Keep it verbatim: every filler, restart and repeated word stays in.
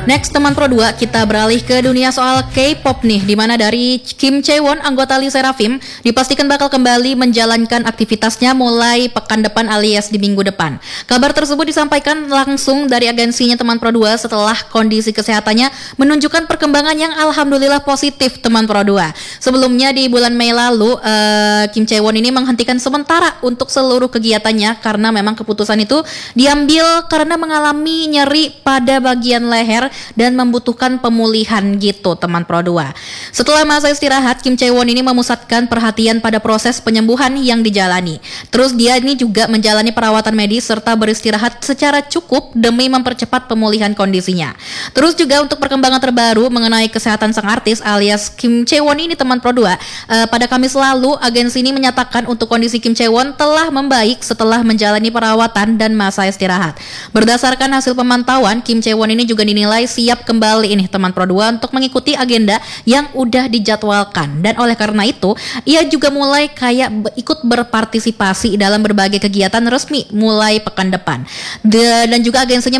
Next teman Pro dua, kita beralih ke dunia soal K-pop nih, dimana dari Kim Chae-won, anggota Lee Seraphim, dipastikan bakal kembali menjalankan aktivitasnya mulai pekan depan alias di minggu depan. Kabar tersebut disampaikan langsung dari agensinya teman Pro dua setelah kondisi kesehatannya menunjukkan perkembangan yang alhamdulillah positif teman Pro dua. Sebelumnya di bulan Mei lalu, uh, Kim Chae-won ini menghentikan sementara untuk seluruh kegiatannya karena memang keputusan itu diambil karena mengalami nyeri pada bagian leher dan membutuhkan pemulihan gitu teman Pro dua. Setelah masa istirahat, Kim Chae-won ini memusatkan perhatian pada proses penyembuhan yang dijalani. Terus dia ini juga menjalani perawatan medis serta beristirahat secara cukup demi mempercepat pemulihan kondisinya. Terus juga untuk perkembangan terbaru mengenai kesehatan sang artis alias Kim Chae-won ini teman Pro dua, uh, pada Kamis lalu agensi ini menyatakan untuk kondisi Kim Chae-won telah membaik setelah menjalani perawatan dan masa istirahat. Berdasarkan hasil pemantauan, Kim Chae-won ini juga dinilai siap kembali ini teman Pro dua untuk mengikuti agenda yang udah dijadwalkan, dan oleh karena itu ia juga mulai kayak ikut berpartisipasi dalam berbagai kegiatan resmi mulai pekan depan. Dan juga agensinya